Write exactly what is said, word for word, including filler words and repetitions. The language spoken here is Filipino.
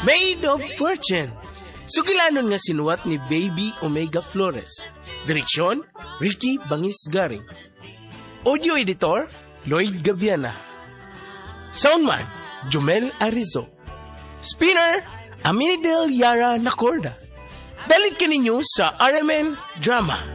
Made of Fortune. Sugilanon nga sinuwat ni Baby Omega Flores. Direksyon, Ricky Bangis Garing. Audio editor, Lloyd Gaviana. Soundman, Jumel Arizo. Spinner, Aminidel Yara Nacorda. Dalit ka ninyo sa R M N Drama.